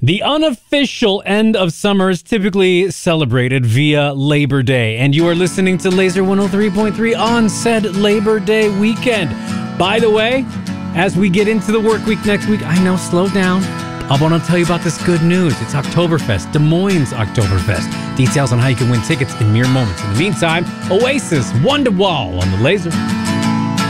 The unofficial end of summer is typically celebrated via Labor Day, and you are listening to Laser 103.3 on said Labor Day weekend. By the way, as we get into the work week next week, I know, slow down. I want to tell you about this good news. It's Oktoberfest, Des Moines Oktoberfest. Details on how you can win tickets in mere moments. In the meantime, Oasis, Wonderwall on the Laser.